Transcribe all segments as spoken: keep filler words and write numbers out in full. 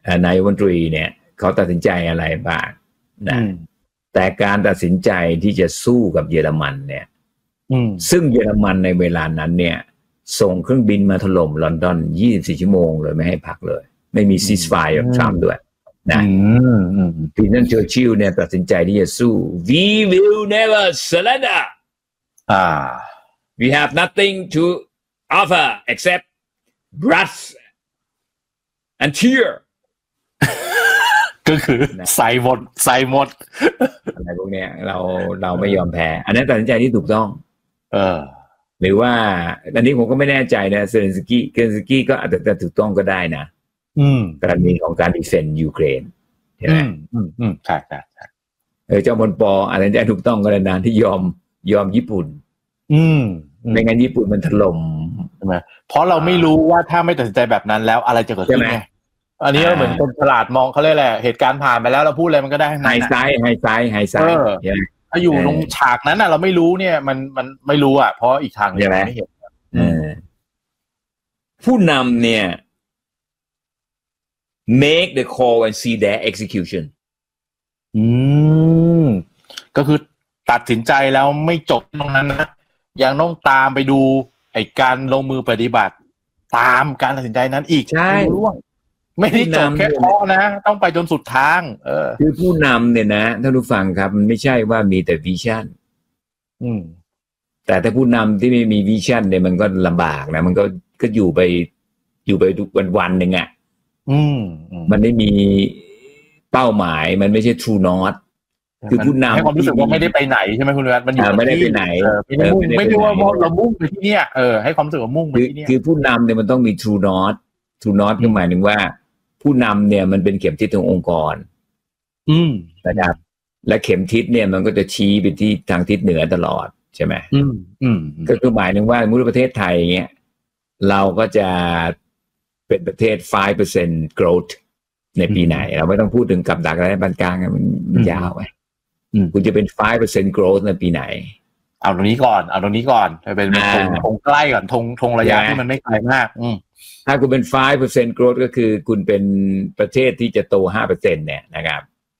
นายกรัฐมนตรีเนี่ยเขาตัดสินใจอะไรบ้างนะแต่การตัดสินใจที่จะสู้กับเยอรมันเนี่ยซึ่งเยอรมันในเวลานั้นเนี่ยส่งเครื่องบินมาถล่มลอนดอนยี่สิบสี่ชั่วโมงเลยไม่ให้พักเลยไม่มีซีสไฟร์กับทรัมป์ด้วยนะวินสตัน เชอร์ชิลล์เนี่ยตัดสินใจที่จะสู้ we will never surrender อ่า we have nothing to offer except blood and tear ก็คือใส่หมดใส่หมดอะไรพวกเนี้ยเราเราไม่ยอมแพ้อันนั้นตัดสินใจที่ถูกต้องเออหรือว่าอันนี้ผมก็ไม่แน่ใจนะเซเลนสกี้เซเลนสกี้ก็อาจจะถูกต้องก็ได้นะอืมกรณีของการดิเฟนด์ยูเครนใช่ไหมอืมอืมใช่ใช่ใช่เออเจ้าพลปออาจจะถูกต้องก็ได้นะที่ยอมยอมญี่ปุ่นอืมไม่งั้นญี่ปุ่นมันถล่มใช่ไหมเพราะเราไม่รู้ว่าถ้าไม่ตัดสินใจแบบนั้นแล้วอะไรจะเกิดขึ้นไงอันนี้เหมือนคนฉลาดมองเขาเรียกแหละเหตุการณ์ผ่านไปแล้วเราพูดอะไรมันก็ได้ไฮไซด์ไฮไซด์ไฮไซด์ถ้าอยู่ตรงฉากนั้นน่ะเราไม่รู้เนี่ยมันมันไม่รู้อ่ะเพราะอีกทางนึงไม่เห็นผู้นำเนี่ย make the call and see their execution อืมก็คือตัดสินใจแล้วไม่จบตรงนั้นนะยังต้องตามไปดูไอ้การลงมือปฏิบัติตามการตัดสินใจนั้นอีกใช่ไม่ได้จบแค่ข้อนะต้องไปจนสุดทางเออคือผู้นำเนี่ยนะท่านผู้ฟังครับมันไม่ใช่ว่ามีแต่วิชั่นอืมแต่ถ้าผู้นำที่ไม่มีวิชั่นเนี่ยมันก็ลำบากนะมันก็ก็อยู่ไปอยู่ไปทุกวันวันหนึ่งอ่ะอืมมันไม่มีเป้าหมายมันไม่ใช่ true north คือผู้นำให้ความรู้สึกว่าไม่ได้ไปไหนใช่ไหมคุณวิรัตมันอยู่ไม่ได้ไปไหนไม่ได้มุ่งไม่ได้ว่าเรามุ่งไปที่เนี่ยเออให้ความรู้สึกว่ามุ่งไปที่เนี่ยคือผู้นำเนี่ยมันต้องมี true north true north ก็หมายถึงว่าผู้นำเนี่ยมันเป็นเข็มทิศขององค์กรอืมนะครับและเข็มทิศเนี่ยมันก็จะชี้ไปที่ทางทิศเหนือตลอดใช่ไหมอืมอืมก็คือหมายถึงว่ามุติประเทศไทยเงี้ยเราก็จะเป็นประเทศ five percent growth ในปีไหนเราไม่ต้องพูดถึงกับดักอะไรปานกลางมันยาวไปคุณจะเป็น five percent growth ในปีไหนเอาตรงนี้ก่อนเอาตรงนี้ก่อนเป็นธงธงใกล้ก่อนธงธงระยะที่มันไม่ไกลมากอืมถ้าคุณเป็น five percent growth ก็คือคุณเป็นประเทศที่จะโต ห้าเปอร์เซ็นต์ เนี่ยนะครับ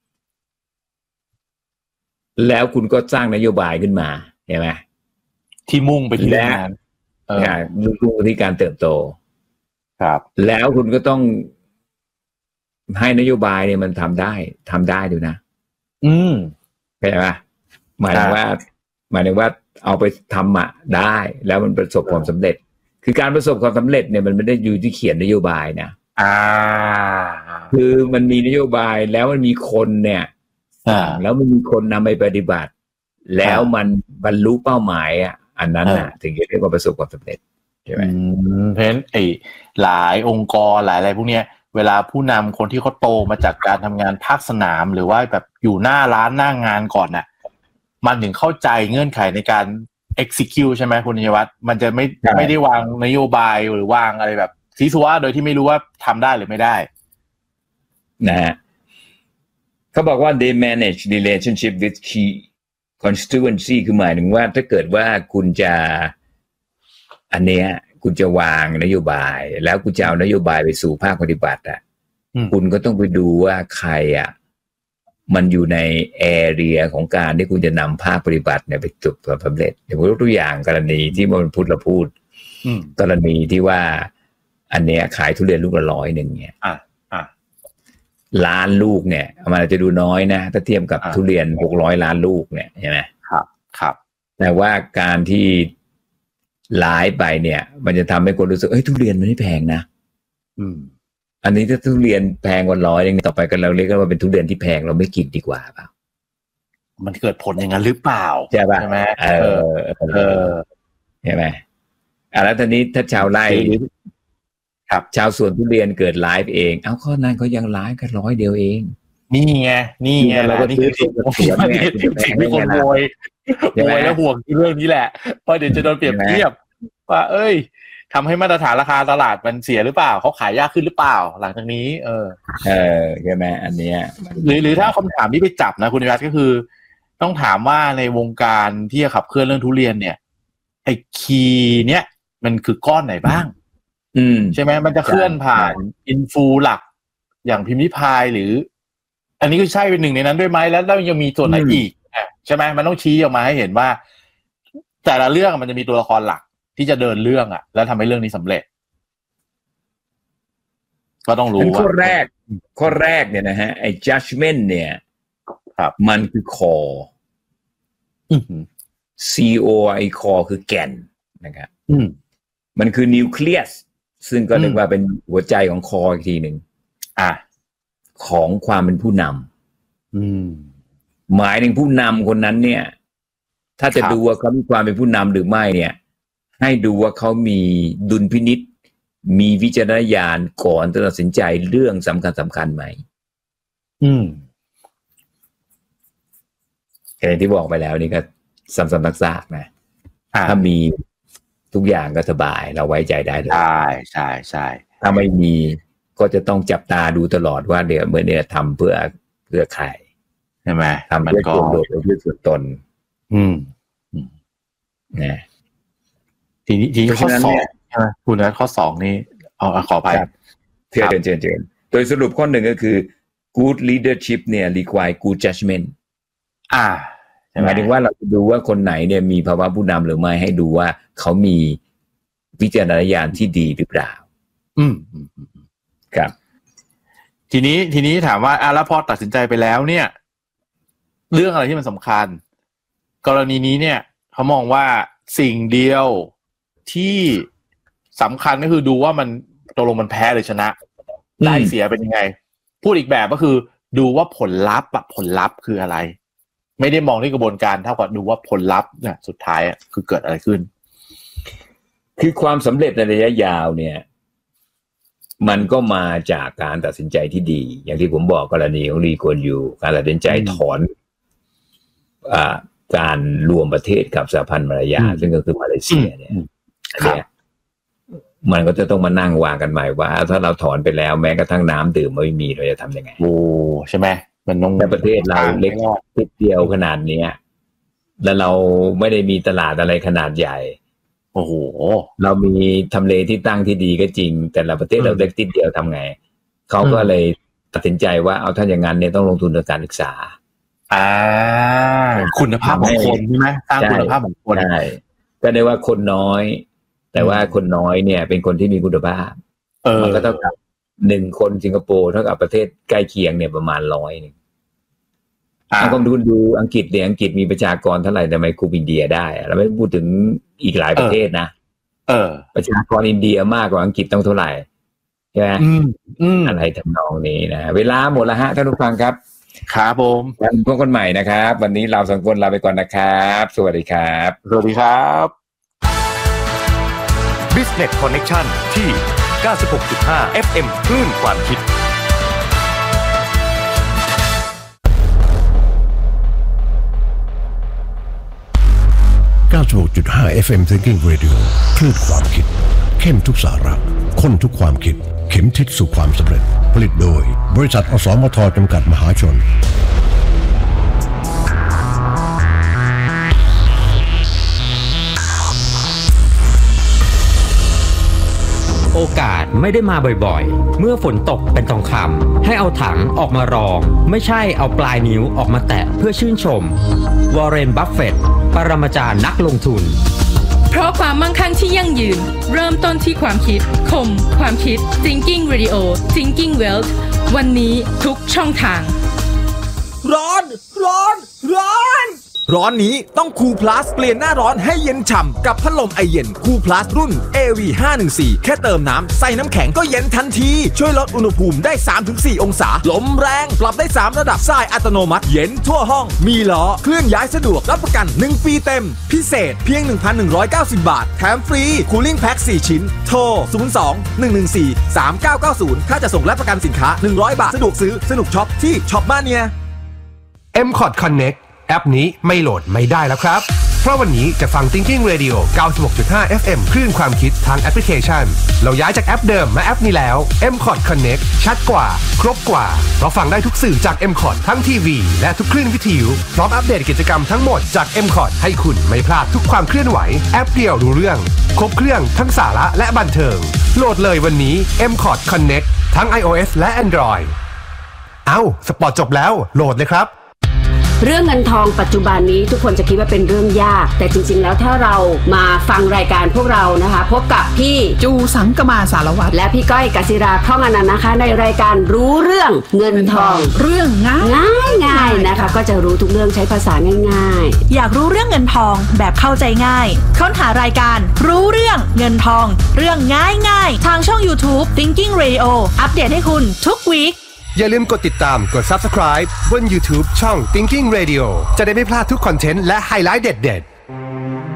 แล้วคุณก็สร้างนโยบายขึ้นมาใช่ไหมที่มุ่งไปที่นั้นเออมุ่งไปที่การเติบโตครับแล้วคุณก็ต้องให้นโยบายเนี่ยมันทำได้ทำได้ดูนะอืมเข้าใจป่ะหมายถึงว่าหมายถึงว่าเอาไปทำอ่ะได้แล้วมันประสบความสำเร็จคือการประสบความสำเร็จเนี่ยมันไม่ได้อยู่ที่เขียนนโยบายนะอ่าคือมันมีนโยบายแล้วมันมีคนเนี่ยแล้วมันมีคนนำไปปฏิบัติแล้วมันบรรลุเป้าหมายอ่ะอันนั้นน่ะถึงจะเรียกว่าประสบความสำเร็จใช่ไหมเพราะฉะนั้นไอ้หลายองค์กรหลายอะไรพวกเนี้ยเวลาผู้นำคนที่เขาโตมาจากการทำงานภาคสนามหรือว่าแบบอยู่หน้าร้านหน้างานก่อนน่ะมันถึงเข้าใจเงื่อนไขในการ execute ใช่ไหมคุณนิวัฒน์มันจะไม่ไม่ได้วางนโยบายหรือวางอะไรแบบซีซัวโดยที่ไม่รู้ว่าทำได้หรือไม่ได้นะฮะเขาบอกว่า they manage relationship with key constituency คือหมายถึงว่าถ้าเกิดว่าคุณจะอันเนี้ยคุณจะวางนโยบายแล้วคุณจะเอานโยบายไปสู่ภาคปฏิบัติอ่ะคุณก็ต้องไปดูว่าใครอ่ะมันอยู่ในแอเรียของการที่คุณจะนำภาคปฏิบัติเนี่ยไปจุดสำเร็จอย่างผมยกตัวอย่างกรณีที่มันพูดเราพูดกรณีที่ว่าอันเนี้ยขายทุเรียนลูกละร้อยหนึ่งเนี่ยอ่ะอ่ะล้านลูกเนี่ยมันอาจจะดูน้อยนะถ้าเทียบกับทุเรียนหกร้อยล้านลูกเนี่ยใช่ไหมครับครับแต่ว่าการที่หลายไปเนี่ยมันจะทำให้คนรู้สึกเอ้ยทุเรียนมันไม่แพงนะอืมอันนี้ถ้าทุเรียนแพงกว่าร้อยนึงต่อไปกันเราเรียกว่าเป็นทุเรียนที่แพงเราไม่กินดีกว่าเปล่ามันเกิดผลอย่างนั้นหรือเปล่าใช่ป่ะใช่ไหมเออเออใช่ไหมอ่ะแล้วทีนี้ถ้าชาวไร่ครับชาวสวนทุเรียนเกิดไลฟ์เองเอ้าข้อนั้นเขายังไลฟ์กันร้อยเดียวเองนี่ไงนี่ไงเราก็ซื้อสวนเนี่ยมีคนโวยโวยแล้วห่วงเรื่องนี้แหละเพราะเดี๋ยวจะโดนเปรียบเทียบว่าเอ้ยทำให้มาตรฐานราคาตลาดมันเสียหรือเปล่าเขาขายยากขึ้นหรือเปล่าหลังจากนี้เออเออใช่ไหมอันเนี้ยหรือหรือถ้าคำถามที่ไปจับนะคุณนิวัฒน์ก็คือต้องถามว่าในวงการที่จะขับเคลื่อนเรื่องทุเรียนเนี่ยไอ้คีย์เนี้ยมันคือก้อนไหนบ้างอืมใช่ไหมมันจะเคลื่อนผ่านอินฟูหลักอย่างพิมพ์ริพายหรืออันนี้ก็ใช่เป็นหนึ่งในนั้นด้วยไหมแล้วแล้วยังมีส่วนไหนอีกใช่ไหมมันต้องชี้ออกมาให้เห็นว่าแต่ละเรื่องมันจะมีตัวละครหลักที่จะเดินเรื่องอ่ะแล้วทำให้เรื่องนี้สำเร็จก็ต้องรู้ว่าข้อแรกข้อแรกเนี่ยนะฮะไอ้ judgment เนี่ยครับมันคือ core C O I core คือแก่นนะครับมันคือ nucleus ซึ่งก็เรียกว่าเป็นหัวใจของ core อีกทีหนึ่งอ่ะของความเป็นผู้นำหมายถึงผู้นำคนนั้นเนี่ยถ้าจะดูว่าเขามีความเป็นผู้นำหรือไม่เนี่ยให้ดูว่าเขามีดุลพินิจมีวิจารณญาณก่อนตัดสินใจเรื่องสำคัญสำคัญไหมอืมอย่างที่บอกไปแล้วนี่ก็ซ้ำๆซากๆนะถ้ามีทุกอย่างก็สบายเราไว้ใจได้เลยใช่ใช่ใช่ถ้าไม่มีก็จะต้องจับตาดูตลอดว่าเดี๋ยวเมื่อเนี่ยทำเพื่อเพื่อใครใช่ไหมทำเพื่อตัวโดดเพื่อส่วนตนอืมนะทีนี้ทีนี้ข้อสองใช่ไหมคุณนะข้อสองนี้เอาขออภัยเชิญเชิญเชิญโดยสรุปข้อหนึ่งก็คือ good leadership เนี่ย require good judgment อ่าหมายถึงว่าเราจะดูว่าคนไหนเนี่ยมีภาวะผู้นำหรือไม่ให้ดูว่าเขามีวิจารณญาณที่ดีหรือเปล่าอืมครับทีนี้ทีนี้ถามว่าอ่ะแล้วพอตัดสินใจไปแล้วเนี่ยเรื่องอะไรที่มันสำคัญกรณีนี้เนี่ยเขามองว่าสิ่งเดียวที่สำคัญก็คือดูว่ามันตกลงมันแพ้หรือชนะได้เสียเป็นยังไงพูดอีกแบบก็คือดูว่าผลลัพธ์อะผลลัพธ์คืออะไรไม่ได้มองที่กระบวนการเท่ากับดูว่าผลลัพธ์เนี่ยสุดท้ายอะคือเกิดอะไรขึ้นคือความสำเร็จในระยะยาวเนี่ยมันก็มาจากการตัดสินใจที่ดีอย่างที่ผมบอกกรณีของลีกวนยูการตัดสินใจถอนอ่าการรวมประเทศกับสหพันธ์มาลายาซึ่งก็คือมาเลเซียเนี่ยเนี่ยมันก็จะต้องมานั่งวางกันใหม่ว่าถ้าเราถอนไปแล้วแม้กระทั่งน้ำดื่มไม่มีเราจะทำยังไงโอ้ใช่ไหมมันต้องในประเทศเราเล็กนิดเดียวขนาดนี้แล้วเราไม่ได้มีตลาดอะไรขนาดใหญ่โอ้โหเรามีทำเลที่ตั้งที่ดีก็จริงแต่ละประเทศเราเล็กนิดเดียวทำไงเขาก็เลยตัดสินใจว่าเอาถ้าอย่างนั้นเนี่ยต้องลงทุนในการศึกษาอ่าคุณภาพของคนใช่ไหมสร้างคุณภาพของคนใช่ก็ได้ว่าคนน้อยแต่ว่าคนน้อยเนี่ยเป็นคนที่มีคุณภาพมันก็เท่ากับหนึ่งคนสิงคโปร์เท่ากับประเทศใกล้เคียงเนี่ยประมาณร้อยนึงถ้าคุณดูดูอังกฤษเนี่ยอังกฤษมีประชากรเท่าไหร่ทำไมคุมอินเดียได้เราไม่พูดถึงอีกหลายประเทศนะเออประชากรอินเดียมากกว่าอังกฤษต้องเท่าไหร่ใช่ไหมอะไรทำนองนี้นะเวลาหมดแล้วฮะท่านผู้ฟังครับครับผมวันพบกันใหม่นะครับวันนี้เราสองคนลาไปก่อนนะครับสวัสดีครับสวัสดีครับ Business Connection ที่ เก้าสิบหกจุดห้า เอฟ เอ็ม คลื่นความคิดเก้าสิบหกจุดห้า เอฟ เอ็ม Thinking Radio คลื่นความคิดเข้มทุกสาระข้นทุกความคิดเข็มทิศสู่ความสำเร็จผลิตโดยบริษัทอสมทจำกัดมหาชนโอกาสไม่ได้มาบ่อยๆเมื่อฝนตกเป็นทองคำให้เอาถังออกมารองไม่ใช่เอาปลายนิ้วออกมาแตะเพื่อชื่นชมวอร์เรน บัฟเฟตต์ปรมาจารย์นักลงทุนเพราะความมั่งคั่งที่ยั่งยืนเริ่มต้นที่ความคิดคมความคิด Thinking Radio Thinking Wealth วันนี้ทุกช่องทางร้อนร้อนร้อนร้อนนี้ต้องคูลพลัสเปลี่ยนหน้าร้อนให้เย็นฉ่ำกับพัดลมไอเย็นคูลพลัสรุ่น เอ วี ห้าหนึ่งสี่ แค่เติมน้ำใส่น้ำแข็งก็เย็นทันทีช่วยลดอุณหภูมิได้ สามถึงสี่ องศาลมแรงปรับได้สามระดับทรายอัตโนมัติเย็นทั่วห้องมีล้อเคลื่อนย้ายสะดวกรับประกันหนึ่งปีเต็มพิเศษเพียง หนึ่งพันหนึ่งร้อยเก้าสิบ บาทแถมฟรีคูลิ่งแพ็คสี่ชิ้นโทรศูนย์ สอง หนึ่ง หนึ่ง สี่ สาม เก้า เก้า ศูนย์ค่าจะส่งและประกันสินค้าหนึ่งร้อยบาทสะดวกซื้อสนุกช็อปที่ช็อปมาเนียเอ็ม คอร์ด Connectแอปนี้ไม่โหลดไม่ได้แล้วครับเพราะวันนี้จะฟัง Thinking Radio เก้าสิบหกจุดห้า เอฟ เอ็ม คลื่นความคิดทางแอปพลิเคชันเราย้ายจากแอปเดิมมาแอปนี้แล้ว เอ็ม คอร์ด Connect ชัดกว่าครบกว่าเพราะฟังได้ทุกสื่อจาก เอ็ม คอร์ด ทั้งทีวีและทุกคลื่นวิทยุพร้อมอัปเดตกิจกรรมทั้งหมดจาก เอ็ม คอร์ด ให้คุณไม่พลาดทุกความเคลื่อนไหวแอปเดียวรู้เรื่องครบเครื่องทั้งสาระและบันเทิงโหลดเลยวันนี้ เอ็ม คอร์ด Connect ทั้ง iOS และ Android เอ้าสปอร์ตจบแล้วโหลดเลยครับเรื่องเงินทองปัจจุบันนี้ทุกคนจะคิดว่าเป็นเรื่องยากแต่จริงๆแล้วถ้าเรามาฟังรายการพวกเรานะคะพบกับพี่จูสังกมาสารวัตรและพี่ก้อยกศิราท่องอนันต์นะคะในรายการรู้เรื่องเงินทองเรื่องง่ายง่ายง่ายนะคะก็จะรู้ทุกเรื่องใช้ภาษาง่ายๆอยากรู้เรื่องเงินทองแบบเข้าใจง่ายค้นหารายการรู้เรื่องเงินทองเรื่องง่ายง่ายทางช่อง YouTube Thinking Radio อัปเดตให้คุณทุกวีคอย่าลืมกดติดตามกด Subscribe บน YouTube ช่อง Thinking Radio จะได้ไม่พลาดทุกคอนเทนต์และไฮไลท์เด็ดๆ